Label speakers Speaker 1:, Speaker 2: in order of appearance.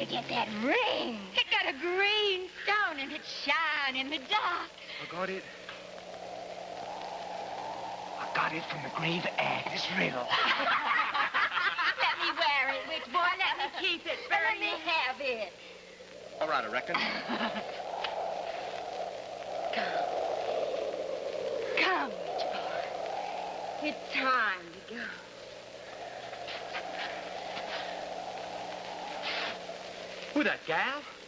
Speaker 1: you get that ring? It got a green stone and it shine in the dark.
Speaker 2: I got it. I got it from the grave Agnes Riddle.
Speaker 1: Let me wear it, witch boy. Let me keep it. Let me have it.
Speaker 2: All right, I reckon.
Speaker 1: Come, witch boy. It's time to go.
Speaker 2: Who that gal?